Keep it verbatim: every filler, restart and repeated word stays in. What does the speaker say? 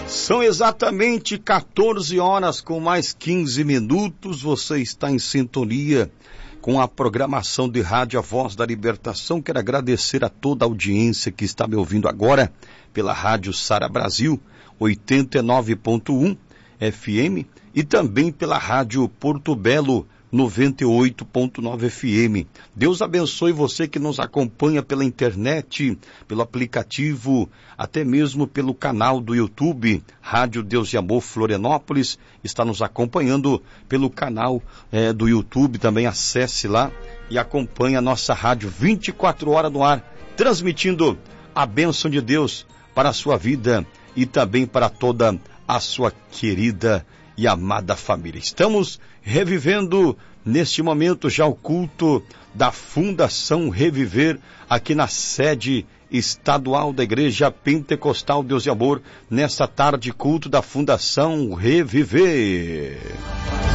São exatamente quatorze horas com mais quinze minutos. Você está em sintonia com a programação de rádio A Voz da Libertação. Quero agradecer a toda a audiência que está me ouvindo agora pela Rádio Sara Brasil, oitenta e nove ponto um F M, e também pela Rádio Porto Belo, noventa e oito ponto nove F M. Deus abençoe você que nos acompanha pela internet, pelo aplicativo, até mesmo pelo canal do YouTube, Rádio Deus e Amor Florianópolis, está nos acompanhando pelo canal é, do YouTube, também acesse lá e acompanhe a nossa rádio vinte e quatro horas no ar, transmitindo a bênção de Deus para a sua vida e também para toda a sua querida e amada família. Estamos revivendo neste momento já o culto da Fundação Reviver aqui na sede estadual da Igreja Pentecostal Deus e Amor, nesta tarde culto da Fundação Reviver.